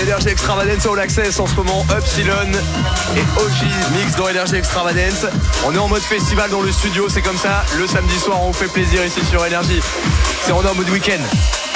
Energy Extravagance All Access en ce moment, Upsilon et OG mix dans Energy Extravagance. On est en mode festival dans le studio, c'est comme ça. Le samedi soir, on vous fait plaisir ici sur Energy. C'est on est en mode week-end.